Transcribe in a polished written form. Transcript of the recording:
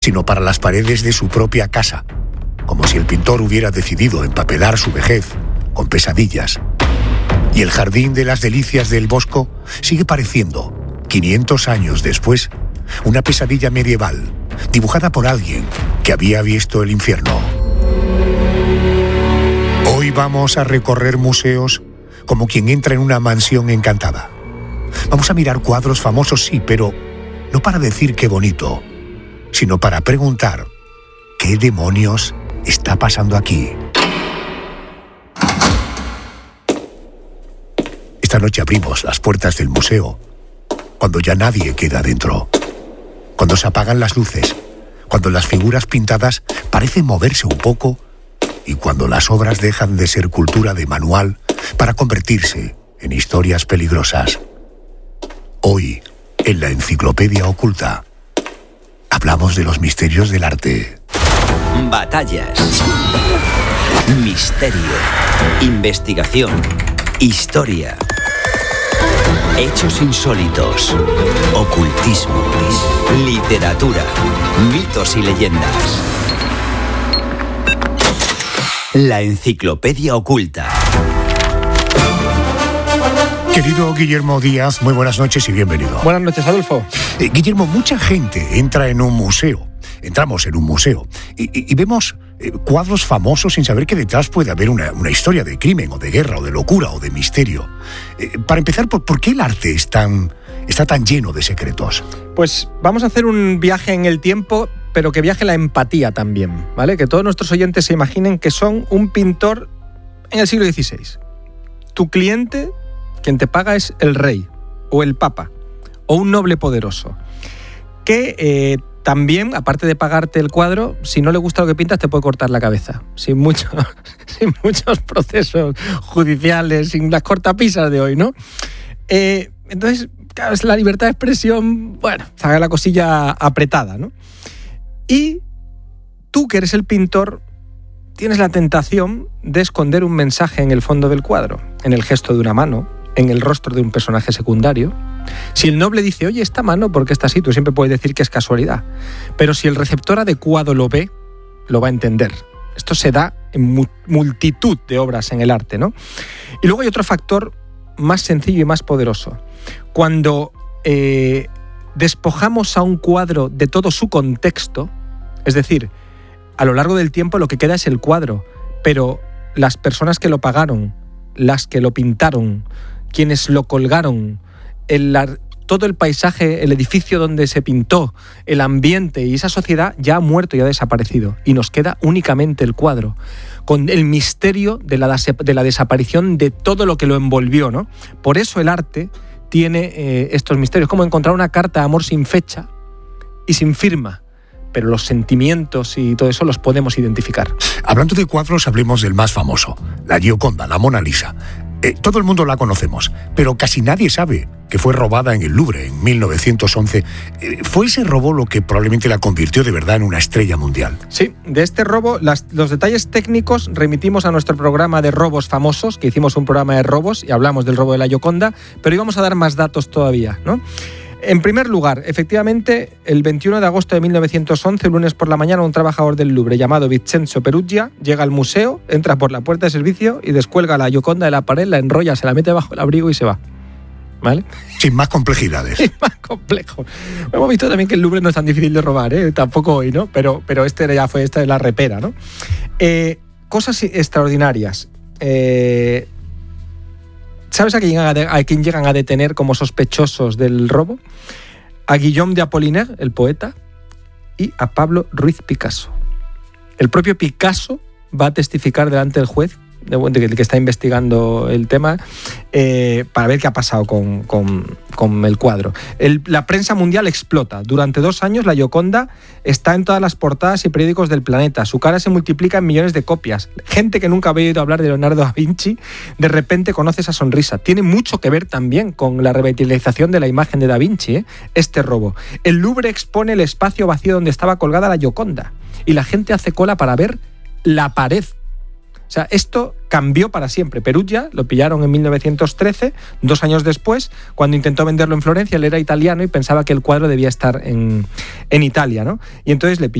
sino para las paredes de su propia casa, como si el pintor hubiera decidido empapelar su vejez con pesadillas. Y el jardín de las delicias del Bosco sigue pareciendo, 500 años después, una pesadilla medieval, dibujada por alguien que había visto el infierno. Hoy vamos a recorrer museos como quien entra en una mansión encantada. Vamos a mirar cuadros famosos, sí, pero no para decir qué bonito, sino para preguntar ¿qué demonios está pasando aquí? Esta noche abrimos las puertas del museo, cuando ya nadie queda dentro, cuando se apagan las luces, cuando las figuras pintadas parecen moverse un poco y cuando las obras dejan de ser cultura de manual para convertirse en historias peligrosas. Hoy, en la Enciclopedia Oculta, hablamos de los misterios del arte. Batallas, misterio, investigación, historia, hechos insólitos, ocultismo, literatura, mitos y leyendas. La Enciclopedia Oculta. Querido Guillermo Díaz, muy buenas noches y bienvenido. Buenas noches, Adolfo. Guillermo, mucha gente entra en un museo. Entramos en un museo y vemos cuadros famosos sin saber que detrás puede haber una historia de crimen o de guerra o de locura o de misterio. Para empezar, ¿por qué el arte está tan lleno de secretos? Pues vamos a hacer un viaje en el tiempo, pero que viaje la empatía también, ¿vale? Que todos nuestros oyentes se imaginen que son un pintor en el siglo XVI. Tu cliente, quien te paga, es el rey o el papa o un noble poderoso que también, aparte de pagarte el cuadro, si no le gusta lo que pintas, te puede cortar la cabeza. Sin muchos procesos judiciales, sin las cortapisas de hoy, ¿no? Entonces, claro, es la libertad de expresión, bueno, saca la cosilla apretada, ¿no? Y tú, que eres el pintor, tienes la tentación de esconder un mensaje en el fondo del cuadro, en el gesto de una mano, en el rostro de un personaje secundario. Si el noble dice, oye, esta mano, ¿por qué está así? Tú siempre puedes decir que es casualidad. Pero si el receptor adecuado lo ve, lo va a entender. Esto se da en multitud de obras en el arte, ¿no? Y luego hay otro factor más sencillo y más poderoso. Cuando despojamos a un cuadro de todo su contexto, es decir, a lo largo del tiempo lo que queda es el cuadro, pero las personas que lo pagaron, las que lo pintaron, quienes lo colgaron, todo el paisaje, el edificio donde se pintó, el ambiente y esa sociedad ya ha muerto y ha desaparecido. Y nos queda únicamente el cuadro, con el misterio de la desaparición de todo lo que lo envolvió, ¿no? Por eso el arte tiene estos misterios, como encontrar una carta de amor sin fecha y sin firma. Pero los sentimientos y todo eso los podemos identificar. Hablando de cuadros, hablemos del más famoso, la Gioconda, la Mona Lisa. Todo el mundo la conocemos, pero casi nadie sabe que fue robada en el Louvre en 1911. ¿Fue ese robo lo que probablemente la convirtió de verdad en una estrella mundial? Sí, de este robo, los detalles técnicos remitimos a nuestro programa de robos famosos, que hicimos un programa de robos y hablamos del robo de la Gioconda, pero íbamos a dar más datos todavía, ¿no? En primer lugar, efectivamente, el 21 de agosto de 1911, lunes por la mañana, un trabajador del Louvre llamado Vincenzo Peruggia llega al museo, entra por la puerta de servicio y descuelga la Gioconda de la pared, la enrolla, se la mete bajo el abrigo y se va. ¿Vale? Sin más complejidades. Sin más complejo. Hemos visto también que el Louvre no es tan difícil de robar, tampoco hoy, ¿no? Pero esta es la repera, ¿no? Cosas extraordinarias. ¿Sabes a quién llegan a detener como sospechosos del robo? A Guillaume de Apollinaire, el poeta, y a Pablo Ruiz Picasso. El propio Picasso va a testificar delante del juez, que está investigando el tema, para ver qué ha pasado con el cuadro. La prensa mundial explota. Durante 2 años la Gioconda está en todas las portadas y periódicos del planeta. Su cara se multiplica en millones de copias. Gente que nunca había oído hablar de Leonardo da Vinci, de repente conoce esa sonrisa. Tiene mucho que ver también con la revitalización de la imagen de da Vinci, este robo. El Louvre expone el espacio vacío donde estaba colgada la Gioconda y la gente hace cola para ver la pared. O sea, esto cambió para siempre. Peruggia lo pillaron en 1913, 2 años después, cuando intentó venderlo en Florencia. Él era italiano y pensaba que el cuadro debía estar en Italia, ¿no? Y entonces le pillaron.